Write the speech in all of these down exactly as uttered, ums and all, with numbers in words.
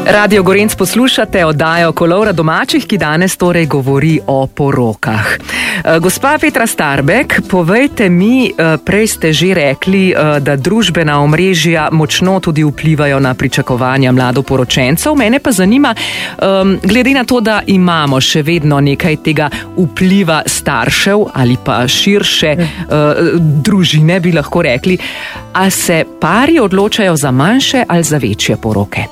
Radio Gorenc poslušate oddajo Kolovra domačih, ki danes torej govori o porokah. Gospa Petra Starbek, povejte mi, prej ste že rekli, da družbena omrežja močno tudi vplivajo na pričakovanja mladoporočencev. Mene pa zanima, glede na to, da imamo še vedno nekaj tega vpliva staršev ali pa širše družine, bi lahko rekli, a se pari odločajo za manjše ali za večje poroke?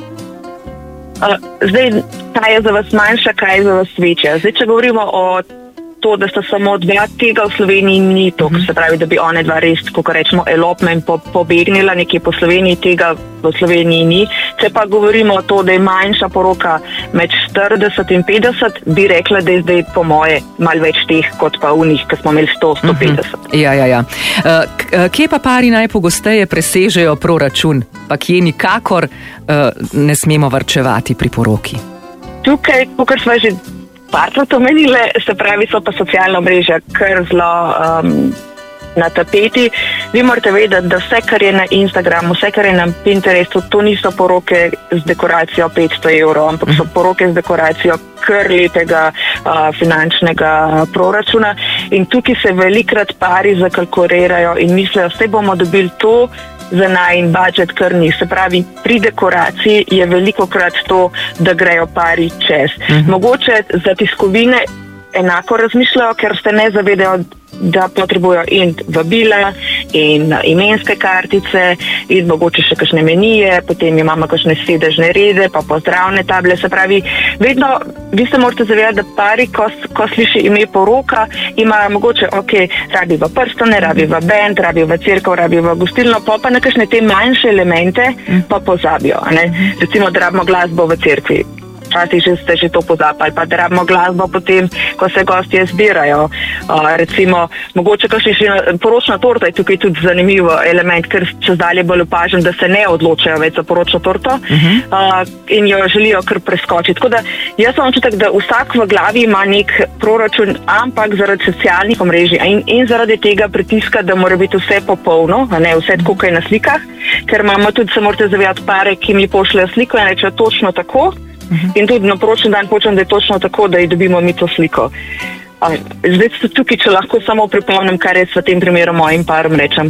Uh, zdaj, kaj je za vas manjša, kaj je za vas večja. Zdaj, če govorimo o to, da sta samo dva, tega v Sloveniji ni to, uh-huh. se pravi, da bi one dva res, kako rečemo, elopment po, pobegnila nekje po Sloveniji, tega v Sloveniji ni. Če pa govorimo o to, da je manjša poroka med štirideset in petdeset, bi rekla, da je zdaj po moje malo več teh, kot pa v njih, ki smo imeli sto, sto petdeset. Uh-huh. Ja, ja, ja. Uh, kje pa pari najpogosteje presežejo proračun, pa kje nikakor uh, ne smemo varčevati pri poroki? Tukaj, kakor smo že parkrat omenile, se pravi, so pa socialna mreža kar zelo um, na tapeti. Vi morate vedeti, da vse, kar je na Instagramu, vse, kar je na Pinterestu, to niso poroke z dekoracijo petsto evrov, ampak so poroke z dekoracijo kar lepega uh, finančnega proračuna. In tukaj se velikrat pari zakalkulirajo in mislijo, vse bomo dobili to za najin budžet, kar ni. Se pravi, pri dekoraciji je veliko krat to, da grejo pari čez. Uh-huh. Mogoče za tiskovine enako razmišljajo, ker se ne zavedajo, da potrebujo in vabila, in imenske kartice, in mogoče še kakšne menije, potem imamo kakšne sedežne rede, pa pozdravne table. Se pravi, vedno, vi se morate zavedati, da pari, ko, ko sliši ime poroka, imajo mogoče, ok, rabiva prstane, rabiva bend, rabiva cerkev, rabiva gostilno, pa pa na kakšne te manjše elemente pa pozabijo. Ne? Recimo, da rabimo glasbo v cerkvi. Včasih že ste že to pozapali, pa da rabimo glasbo potem, ko se gostje zbirajo. Uh, recimo, mogoče kakšna še poročna torta je tukaj tudi zanimiv element, ker čez dalje bolj opažam, da se ne odločajo več za poročno torto uh-huh. uh, in jo želijo kar preskočiti. Tako da jaz sem občutek, da vsak v glavi ima nek proračun, ampak zaradi socialnih omrežij in, in zaradi tega pritiska, da mora biti vse popolno, a ne vse tako, kaj na slikah, ker imamo tudi, se morate zavedati, pare, ki mi pošljajo sliko in rečejo točno tako. Uh-huh. In tudi na poročni dan počem, da je točno tako, da dobimo mi to sliko. A, zdaj ste tukaj, če lahko samo pripomnim, kar jaz v tem primeru mojim parom rečem.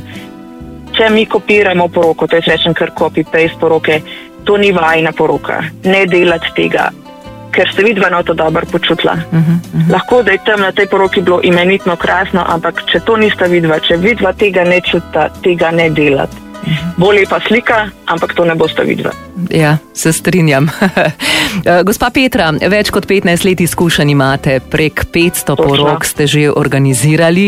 Če mi kopiramo poroko, to je rečem kar copy-paste poroke, to ni vajna poroka. Ne delati tega, ker se vidva na to dobro počutila. Uh-huh, uh-huh. Lahko, da je tam na tej poroki bilo imenitno krasno, ampak če to nista vidva, če vidva tega ne čuta, tega ne delati. Bolje pa slika, ampak to ne boste vidva. Ja, se strinjam. Gospa Petra, več kot petnajst let izkušenj imate, prek petsto Točno. Porok ste že organizirali.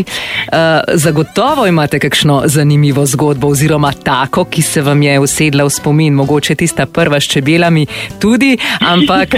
Zagotovo imate kakšno zanimivo zgodbo oziroma tako, ki se vam je usedla v spomin, mogoče tista prva s čebelami tudi, ampak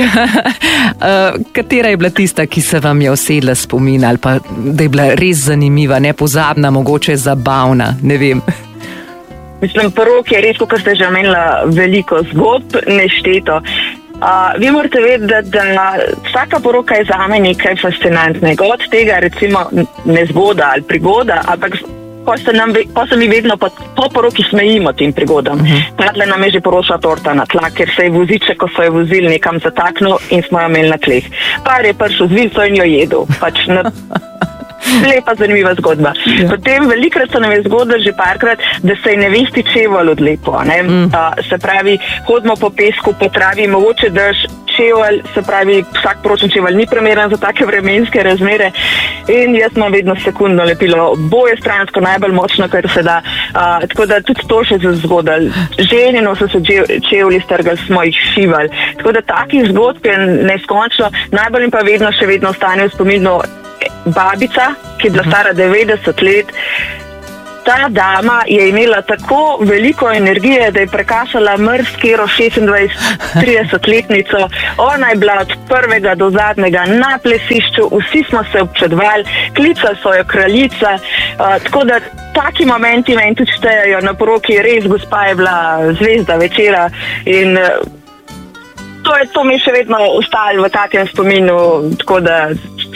katera je bila tista, ki se vam je usedla spomin ali pa da je bila res zanimiva, nepozabna, mogoče zabavna, ne vem. Mislim, porok je res, kot ste že omenila, veliko zgodb, nešteto. Uh, vi morate vedeti, da, da vsaka poroka je zame nekaj fascinantnega. Od tega recimo nezgoda ali prigoda, ampak ko se, nam, ko se mi vedno po, po poroki smejimo tem prigodam. Uh-huh. Padle nam je že poročna torta na tla, ker se je voziček, ko so jo vozili, nekam zataknil in smo jo imeli na tleh. Par je prišel z vilco in jo jedel. Pač na... Lepa, zanimiva zgodba. Ja. Potem velikrat so nam je zgodilo že parkrat, da se je nevesti čevelj odlepo. Mm. Uh, se pravi, hodimo po pesku, po travi, mogoče drž čevelj, se pravi, vsak poročen čevelj ni primeren za take vremenske razmere in jaz imam vedno sekundno lepilo, boje stransko, najbolj močno, kar se da. Uh, tako da tudi to še se zgodilo. Ženino so se čevlji strgali, smo jih šivali. Tako da takih zgodb je neskončno, najbolj pa vedno še vedno ostane v spominu babica, ki je bila stara devetdeset let. Ta dama je imela tako veliko energije, da je prekašala mrskero šestindvajset tridesetletnico. Ona je bila od prvega do zadnjega na plesišču, vsi smo se občudovali, klicali so jo kraljica, uh, tako da taki momenti meni tudi štejejo na poroki, res gospa je bila zvezda večera in uh, to je to mi še vedno ostalo v takem spominu, tako da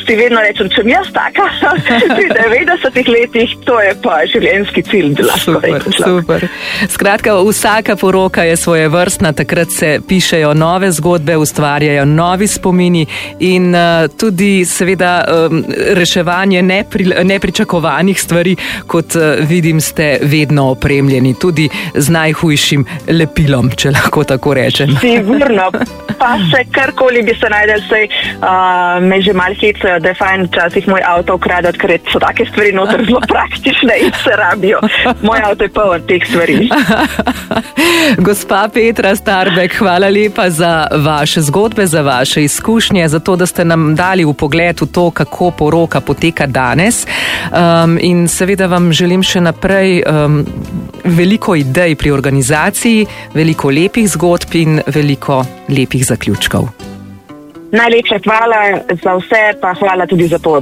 si vedno rečem, če mi jaz taka, pri devetdesetih letih, to je pa življenjski cilj. Super, super. Skratka, vsaka poroka je svojevrstna, takrat se pišejo nove zgodbe, ustvarjajo novi spomini in uh, tudi seveda um, reševanje nepri, nepričakovanih stvari, kot uh, vidim, ste vedno opremljeni, tudi z najhujšim lepilom, če lahko tako rečem. Sigurno, pa se karkoli bi se najdel, sej uh, me že malo hecajo, da je fajn včasih moj avto ukradati, ker so take stvari noter zelo praktične in se rabijo. Moj avto je poln teh stvari. Gospa Petra Starbek, hvala lepa za vaše zgodbe, za vaše izkušnje, za to, da ste nam dali vpogled v to, kako poroka poteka danes. Um, in seveda vam želim še naprej um, veliko idej pri organizaciji, veliko lepih zgodb in veliko lepih zaključkov. Najlepša hvala za vse, pa hvala tudi za povabilo.